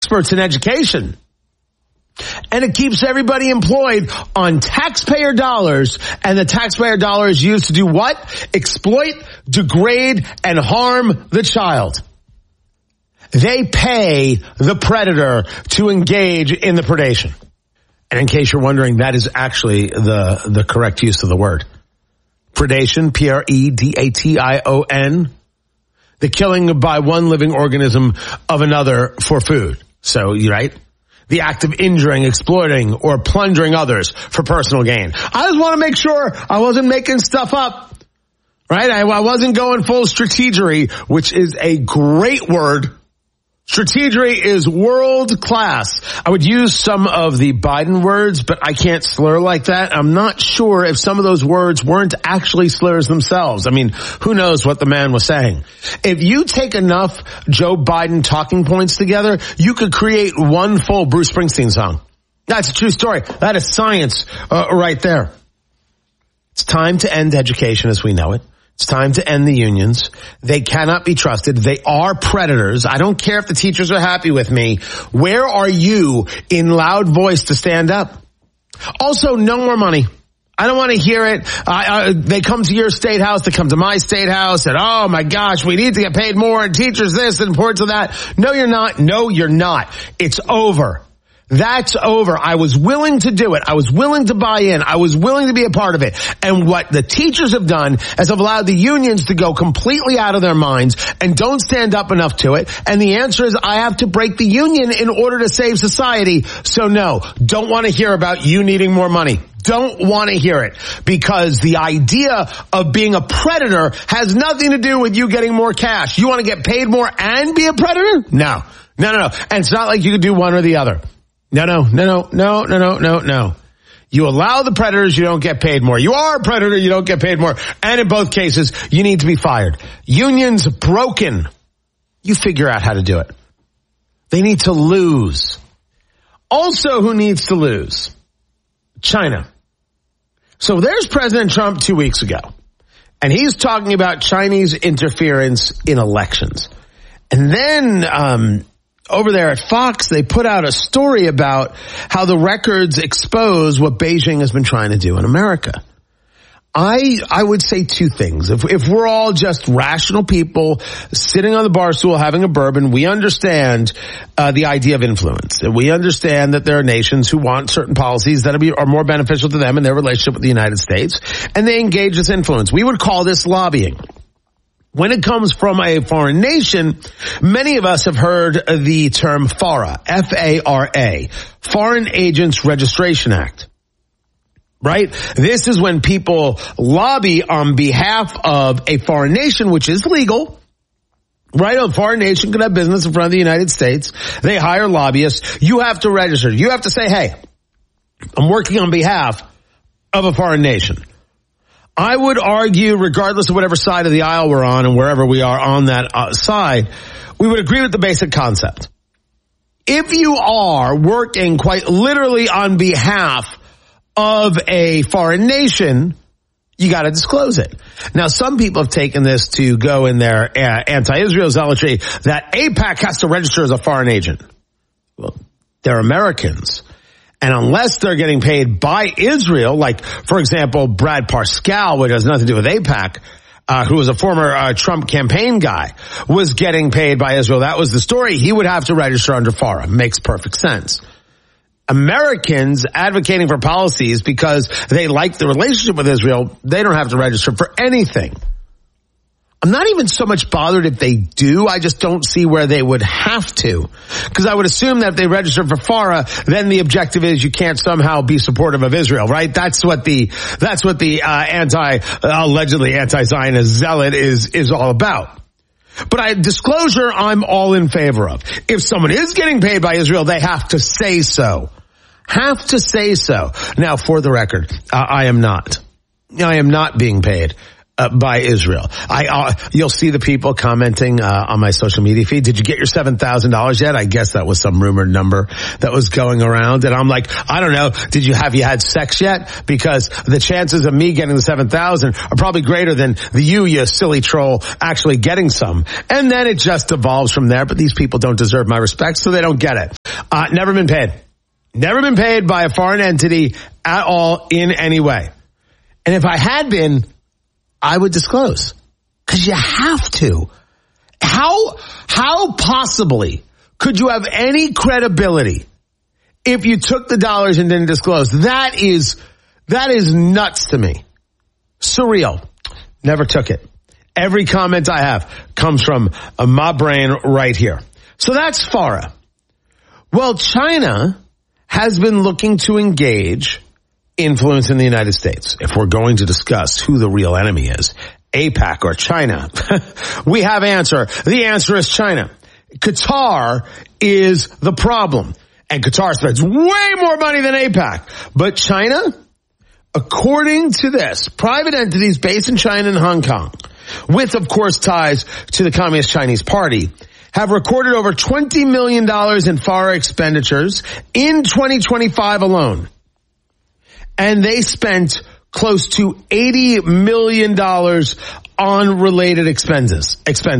experts in education. And it keeps everybody employed on taxpayer dollars, and the taxpayer dollar is used to do what? Exploit, degrade, and harm the child. They pay the predator to engage in the predation. And in case you're wondering, that is actually the correct use of the word. Predation, Predation, the killing by one living organism of another for food. So, right? The act of injuring, exploiting, or plundering others for personal gain. I just want to make sure I wasn't making stuff up, right? I wasn't going full strategery, which is a great word. Strategery is world class. I would use some of the Biden words, but I can't slur like that. I'm not sure if some of those words weren't actually slurs themselves. I mean, who knows what the man was saying. If you take enough Joe Biden talking points together, you could create one full Bruce Springsteen song. That's a true story. That is science right there. It's time to end education as we know it. It's time to end the unions. They cannot be trusted. They are predators. I don't care if the teachers are happy with me. Where are you in loud voice to stand up? Also, no more money. I don't want to hear it. They come to your state house. They come to my state house and, oh my gosh, we need to get paid more and teachers this and reports of that. No, you're not. No, you're not. It's over. That's over. I was willing to do it. I was willing to buy in. I was willing to be a part of it. And what the teachers have done is have allowed the unions to go completely out of their minds and don't stand up enough to it. And the answer is I have to break the union in order to save society. So no, don't want to hear about you needing more money. Don't want to hear it, because the idea of being a predator has nothing to do with you getting more cash. You want to get paid more and be a predator? No. And it's not like you could do one or the other. No. You allow the predators, you don't get paid more. You are a predator, you don't get paid more. And in both cases, you need to be fired. Unions broken. You figure out how to do it. They need to lose. Also, who needs to lose? China. So there's President Trump 2 weeks ago, and he's talking about Chinese interference in elections. And then, over there at Fox, they put out a story about how the records expose what Beijing has been trying to do in America. I would say two things. If we're all just rational people sitting on the bar stool having a bourbon, we understand the idea of influence. We understand that there are nations who want certain policies that are more beneficial to them in their relationship with the United States, and they engage this influence. We would call this lobbying. When it comes from a foreign nation, many of us have heard the term FARA, F-A-R-A, Foreign Agents Registration Act, right? This is when people lobby on behalf of a foreign nation, which is legal, right? A foreign nation could have business in front of the United States. They hire lobbyists. You have to register. You have to say, hey, I'm working on behalf of a foreign nation. I would argue, regardless of whatever side of the aisle we're on and wherever we are on that side, we would agree with the basic concept. If you are working quite literally on behalf of a foreign nation, you got to disclose it. Now, some people have taken this to go in their anti-Israel zealotry that AIPAC has to register as a foreign agent. Well, they're Americans. And unless they're getting paid by Israel, like, for example, Brad Parscale, which has nothing to do with AIPAC, who was a former Trump campaign guy, was getting paid by Israel. That was the story. He would have to register under FARA. Makes perfect sense. Americans advocating for policies because they like the relationship with Israel, they don't have to register for anything. I'm not even so much bothered if they do. I just don't see where they would have to. Because I would assume that if they register for FARA, then the objective is you can't somehow be supportive of Israel, right? That's what the allegedly anti-Zionist zealot is all about. But disclosure, I'm all in favor of. If someone is getting paid by Israel, they have to say so. Have to say so. Now, for the record, I am not being paid by Israel. You'll see the people commenting on my social media feed. Did you get your $7,000 yet? I guess that was some rumored number that was going around. And I'm like, I don't know. Have you had sex yet? Because the chances of me getting the 7,000 are probably greater than you silly troll, actually getting some. And then it just evolves from there. But these people don't deserve my respect, so they don't get it. Never been paid. Never been paid by a foreign entity at all in any way. And if I had been, I would disclose, because you have to. How possibly could you have any credibility if you took the dollars and didn't disclose? That is nuts to me. Surreal. Never took it. Every comment I have comes from my brain right here. So that's FARA. Well, China has been looking to engage influence in the United States. If we're going to discuss who the real enemy is, AIPAC or China, we have answer. The answer is China. Qatar is the problem. And Qatar spends way more money than AIPAC. But China, according to this, private entities based in China and Hong Kong, with, of course, ties to the Communist Chinese Party, have recorded over $20 million in FARA expenditures in 2025 alone. And they spent close to $80 million on related expenses.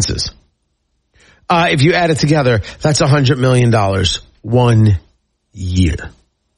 If you add it together, that's $100 million 1 year.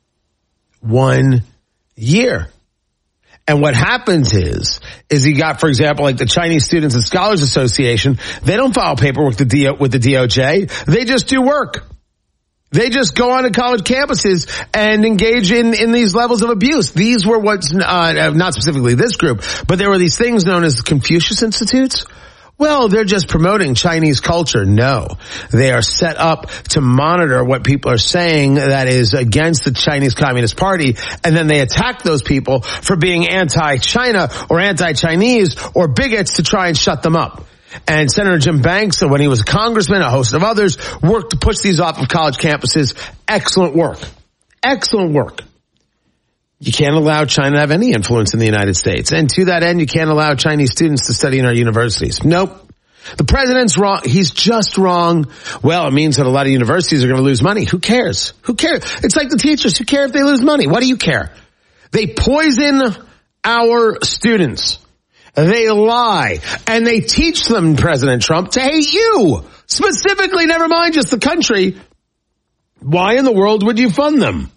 1 year. And what happens is you got, for example, like the Chinese Students and Scholars Association, they don't file paperwork with the DOJ. They just do work. They just go on to college campuses and engage in these levels of abuse. These were what's, not specifically this group, but there were these things known as Confucius Institutes. Well, they're just promoting Chinese culture. No, they are set up to monitor what people are saying that is against the Chinese Communist Party, and then they attack those people for being anti-China or anti-Chinese or bigots to try and shut them up. And Senator Jim Banks, when he was a congressman, a host of others, worked to push these off of college campuses. Excellent work. Excellent work. You can't allow China to have any influence in the United States. And to that end, you can't allow Chinese students to study in our universities. Nope. The president's wrong. He's just wrong. Well, it means that a lot of universities are going to lose money. Who cares? Who cares? It's like the teachers. Who care if they lose money? What do you care? They poison our students. They lie. And they teach them, President Trump, to hate you. Specifically, never mind just the country. Why in the world would you fund them?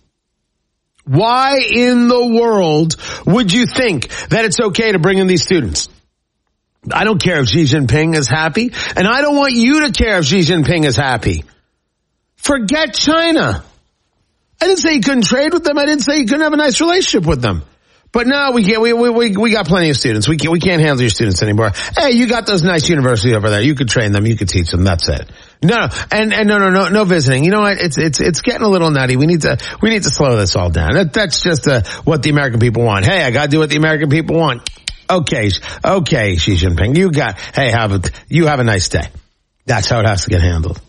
Why in the world would you think that it's okay to bring in these students? I don't care if Xi Jinping is happy, and I don't want you to care if Xi Jinping is happy. Forget China. I didn't say you couldn't trade with them. I didn't say you couldn't have a nice relationship with them. But no, we can't. We got plenty of students. We can't handle your students anymore. Hey, you got those nice universities over there. You could train them. You could teach them. That's it. No, no visiting. You know what? It's getting a little nutty. We need to slow this all down. That's just what the American people want. Hey, I got to do what the American people want. Okay, Xi Jinping. You have a nice day. That's how it has to get handled.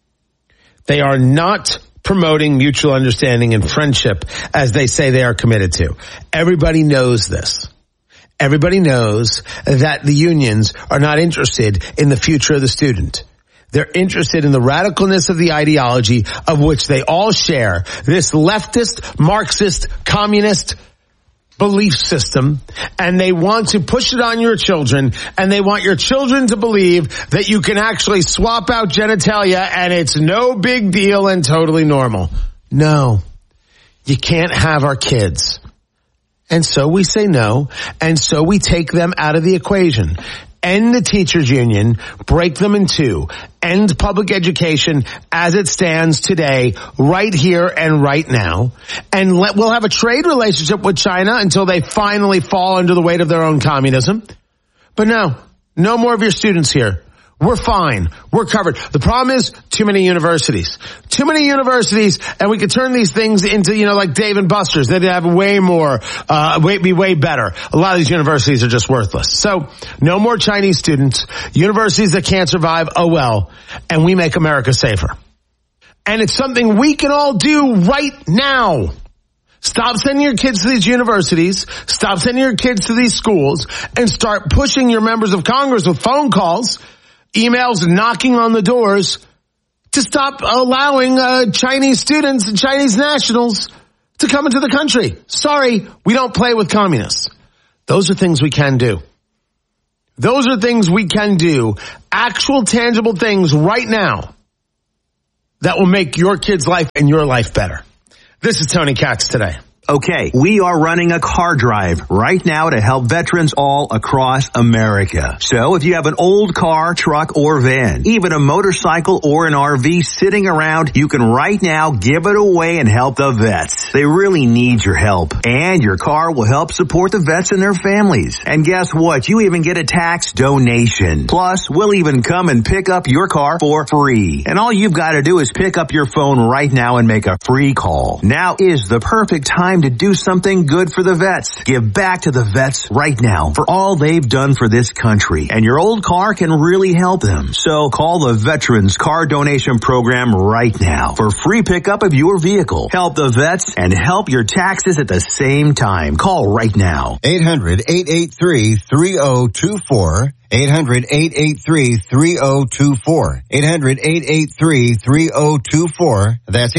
They are not promoting mutual understanding and friendship as they say they are committed to. Everybody knows this. Everybody knows that the unions are not interested in the future of the student. They're interested in the radicalness of the ideology of which they all share, this leftist, Marxist, communist belief system, and they want to push it on your children, and they want your children to believe that you can actually swap out genitalia and it's no big deal and totally normal. No, you can't have our kids. And so we say no, and so we take them out of the equation. End the teachers union, break them in two, end public education as it stands today, right here and right now, and we'll have a trade relationship with China until they finally fall under the weight of their own communism. But no more of your students here. We're fine. We're covered. The problem is too many universities. Too many universities, and we could turn these things into, like Dave and Buster's. They'd have way more, be way better. A lot of these universities are just worthless. So, no more Chinese students. Universities that can't survive, oh well. And we make America safer. And it's something we can all do right now. Stop sending your kids to these universities. Stop sending your kids to these schools and start pushing your members of Congress with phone calls, emails, knocking on the doors to stop allowing Chinese students and Chinese nationals to come into the country. Sorry, we don't play with communists. Those are things we can do. Those are things we can do. Actual tangible things right now that will make your kid's life and your life better. This is Tony Katz today. Okay, we are running a car drive right now to help veterans all across America. So if you have an old car, truck, or van, even a motorcycle or an RV sitting around, you can right now give it away and help the vets. They really need your help. And your car will help support the vets and their families. And guess what? You even get a tax donation. Plus, we'll even come and pick up your car for free. And all you've got to do is pick up your phone right now and make a free call. Now is the perfect time to do something good for the vets. Give back to the vets right now for all they've done for this country. And your old car can really help them. So call the Veterans Car Donation Program right now for free pickup of your vehicle. Help the vets and help your taxes at the same time. Call right now. 800-883-3024. 800-883-3024. 800-883-3024. That's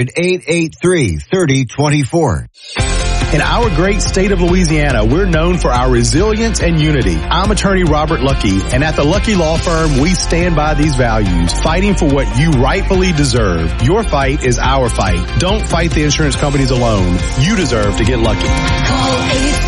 800-883-3024. In our great state of Louisiana, we're known for our resilience and unity. I'm attorney Robert Lucky, and at the Lucky Law Firm, we stand by these values, fighting for what you rightfully deserve. Your fight is our fight. Don't fight the insurance companies alone. You deserve to get lucky. Call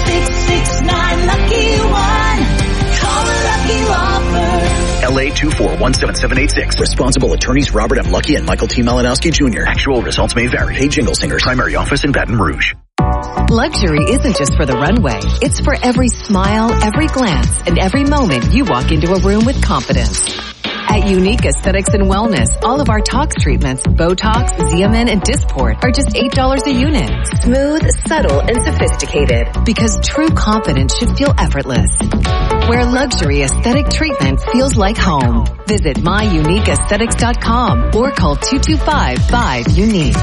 866-9-LUCKY-1. Call the Lucky Law Firm. LA 2417786. Responsible attorneys Robert M. Lucky and Michael T. Malinowski Jr. Actual results may vary. Hey, Jingle Singers. Primary office in Baton Rouge. Luxury isn't just for the runway. It's for every smile, every glance, and every moment you walk into a room with confidence. At Unique Aesthetics and Wellness, all of our tox treatments, Botox, Xeomin, and Dysport are just $8 a unit. Smooth, subtle, and sophisticated. Because true confidence should feel effortless. Where luxury aesthetic treatment feels like home. Visit myuniqueaesthetics.com or call 225-5-UNIQUE.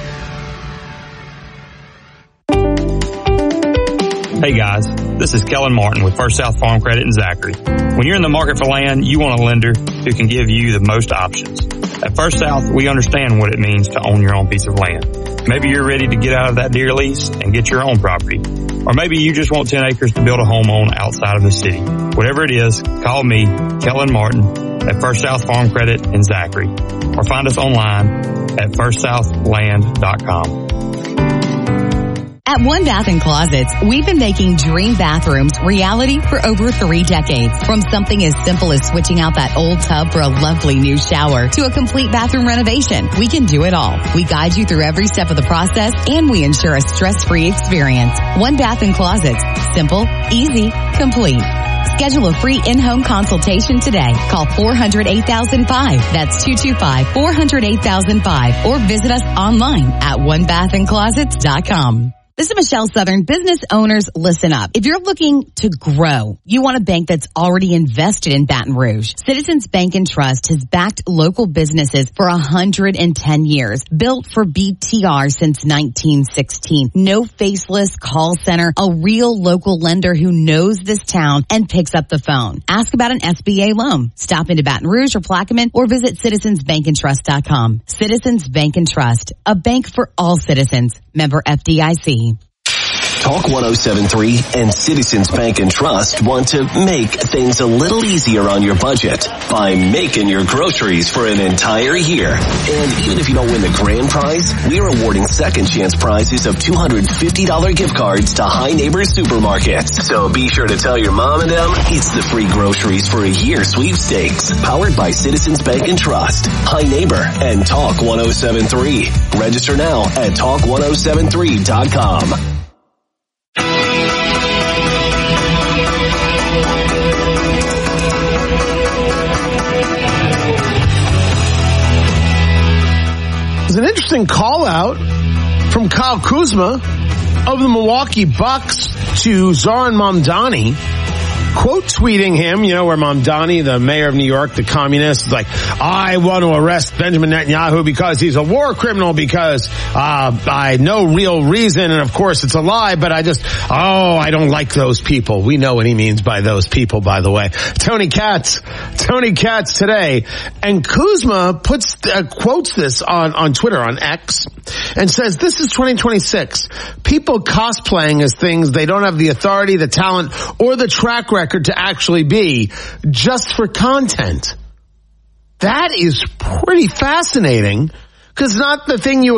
Hey guys, this is Kellen Martin with First South Farm Credit in Zachary. When you're in the market for land, you want a lender who can give you the most options. At First South, we understand what it means to own your own piece of land. Maybe you're ready to get out of that deer lease and get your own property. Or maybe you just want 10 acres to build a home on outside of the city. Whatever it is, call me, Kellen Martin, at First South Farm Credit in Zachary. Or find us online at firstsouthland.com. At One Bath & Closets, we've been making dream bathrooms reality for over 3 decades. From something as simple as switching out that old tub for a lovely new shower to a complete bathroom renovation, we can do it all. We guide you through every step of the process, and we ensure a stress-free experience. One Bath & Closets. Simple, easy, complete. Schedule a free in-home consultation today. Call 400-8005. That's 225-400-8005. Or visit us online at onebathandclosets.com. This is Michelle Southern. Business owners, listen up. If you're looking to grow, you want a bank that's already invested in Baton Rouge. Citizens Bank and Trust has backed local businesses for 110 years. Built for BTR since 1916. No faceless call center. A real local lender who knows this town and picks up the phone. Ask about an SBA loan. Stop into Baton Rouge or Plaquemine or visit citizensbankandtrust.com. Citizens Bank and Trust. A bank for all citizens. Member FDIC. Talk 107.3 and Citizens Bank and Trust want to make things a little easier on your budget by making your groceries for an entire year. And even if you don't win the grand prize, we're awarding second chance prizes of $250 gift cards to High Neighbors Supermarkets. So be sure to tell your mom and them it's the free groceries for a year sweepstakes. Powered by Citizens Bank and Trust, High Neighbor, and Talk 107.3. Register now at talk1073.com. There's an interesting call out from Kyle Kuzma of the Milwaukee Bucks to Zoran Mamdani quote tweeting him, where Mamdani, the mayor of New York, the communist, is like, I want to arrest Benjamin Netanyahu because he's a war criminal because by no real reason. And of course it's a lie, but I don't like those people. We know what he means by those people, by the way. Tony Katz today. And Kuzma quotes this on Twitter, on X, and says, this is 2026. People cosplaying as things they don't have the authority, the talent, or the track record to actually be, just for content. That is pretty fascinating, because not the thing you